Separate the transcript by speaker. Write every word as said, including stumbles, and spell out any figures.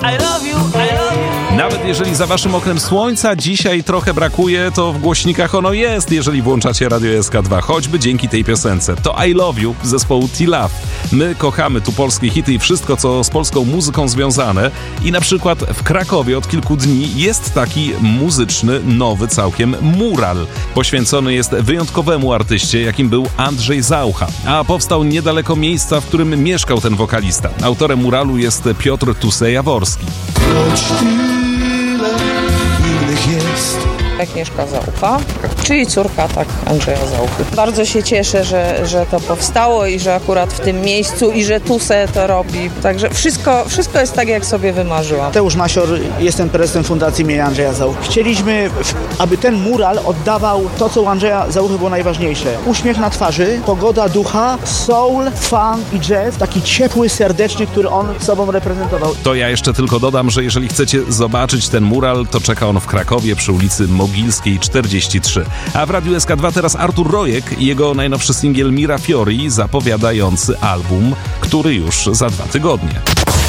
Speaker 1: I love you, I love you.
Speaker 2: Nawet jeżeli za waszym oknem słońca dzisiaj trochę brakuje, to w głośnikach ono jest, jeżeli włączacie Radio S K dwa, choćby dzięki tej piosence. To I Love You zespołu T-Love. My kochamy tu polskie hity i wszystko, co z polską muzyką związane. I na przykład w Krakowie od kilku dni jest taki muzyczny, nowy całkiem mural. Poświęcony jest wyjątkowemu artyście, jakim był Andrzej Zaucha. A powstał niedaleko miejsca, w którym mieszkał ten wokalista. Autorem muralu jest Piotr Tusej-Jaworski.
Speaker 3: Agnieszka Zaucha, czyli córka tak Andrzeja Zauchy. Bardzo się cieszę, że, że to powstało i że akurat w tym miejscu i że Tuse to robi. Także wszystko, wszystko jest tak, jak sobie wymarzyłam.
Speaker 4: Mateusz Masior, jestem prezesem Fundacji imienia Andrzeja Zauchy. Chcieliśmy, aby ten mural oddawał to, co u Andrzeja Zauchy było najważniejsze. Uśmiech na twarzy, pogoda ducha, soul, funk i jazz, taki ciepły, serdeczny, który on sobą reprezentował.
Speaker 2: To ja jeszcze tylko dodam, że jeżeli chcecie zobaczyć ten mural, to czeka on w Krakowie przy ulicy Mogilskiej czterdzieści trzy. A w Radiu S K dwa teraz Artur Rojek i jego najnowszy singiel Mira Fiori zapowiadający album, który już za dwa tygodnie.